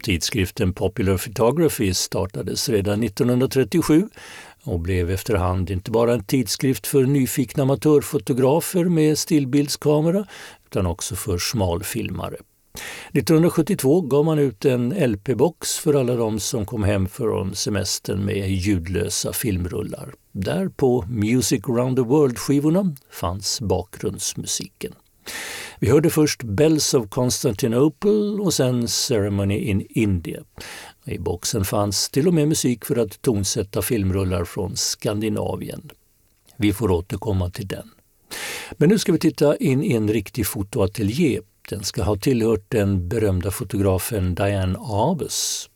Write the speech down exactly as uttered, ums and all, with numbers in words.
Tidskriften Popular Photography startades redan nittonhundratrettiosju och blev efterhand inte bara en tidskrift för nyfikna amatörfotografer med stillbildskamera utan också för smalfilmare. nittonhundrasjuttiotvå gav man ut en L P-box för alla de som kom hem från semestern med ljudlösa filmrullar. Där på Music Around the World-skivorna fanns bakgrundsmusiken. Vi hörde först Bells of Constantinople och sen Ceremony in India. I boxen fanns till och med musik för att tonsätta filmrullar från Skandinavien. Vi får återkomma till den. Men nu ska vi titta in i en riktig fotoateljé. Den ska ha tillhört den berömda fotografen Diane Arbus.